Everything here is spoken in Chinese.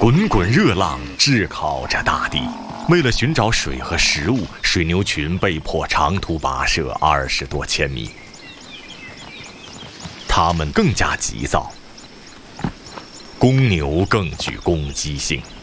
滚滚热浪炙烤着大地。为了寻找水和食物，水牛群被迫长途跋涉20多千米。它们更加急躁，公牛更具攻击性。